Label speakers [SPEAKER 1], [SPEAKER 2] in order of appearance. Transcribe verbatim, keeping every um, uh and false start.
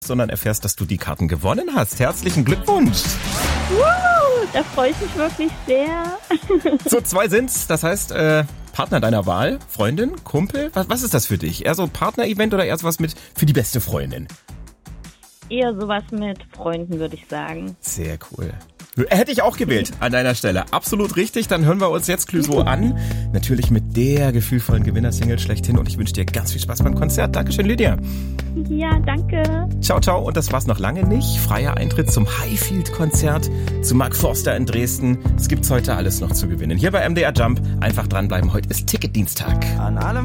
[SPEAKER 1] sondern erfährst, dass du die Karten gewonnen hast. Herzlichen Glückwunsch!
[SPEAKER 2] Woo, da freue ich mich wirklich sehr.
[SPEAKER 1] So, zwei sind's. Das heißt, äh, Partner deiner Wahl, Freundin, Kumpel. Was, was ist das für dich? Eher so ein Partner-Event oder eher sowas mit für die beste Freundin?
[SPEAKER 2] Eher sowas mit Freunden, würde ich sagen.
[SPEAKER 1] Sehr cool. Hätte ich auch gewählt an deiner Stelle. Absolut richtig. Dann hören wir uns jetzt Clouseau an. Natürlich mit der gefühlvollen Gewinnersingle schlechthin. Und ich wünsche dir ganz viel Spaß beim Konzert. Dankeschön, Lydia.
[SPEAKER 2] Ja, danke.
[SPEAKER 1] Ciao, ciao. Und das war's noch lange nicht. Freier Eintritt zum Highfield-Konzert zu Mark Forster in Dresden. Es gibt's heute alles noch zu gewinnen. Hier bei M D R Jump. Einfach dranbleiben. Heute ist Ticketdienstag. An allem